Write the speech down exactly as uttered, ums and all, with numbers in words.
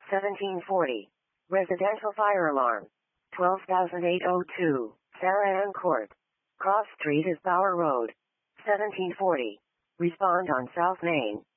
seventeen forty. Residential fire alarm. twelve thousand eight hundred two. Sarah Ann Court. Cross Street is Bauer Road. seventeen forty. Respond on South Main.